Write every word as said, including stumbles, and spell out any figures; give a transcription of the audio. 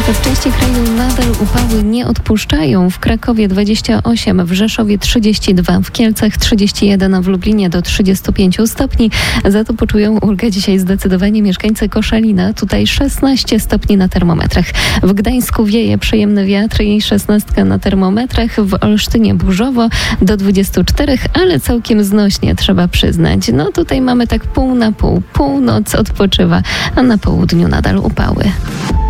To w części kraju nadal upały nie odpuszczają. W Krakowie dwadzieścia osiem, w Rzeszowie trzydzieści dwa, w Kielcach trzydzieści jeden, a w Lublinie do trzydziestu pięciu stopni. Za to poczują ulgę dzisiaj zdecydowanie mieszkańcy Koszalina. Tutaj szesnaście stopni na termometrach. W Gdańsku wieje przyjemny wiatr i szesnastka na termometrach. W Olsztynie burzowo do dwudziestu czterech, ale całkiem znośnie, trzeba przyznać. No tutaj mamy tak pół na pół. Północ odpoczywa, a na południu nadal upały.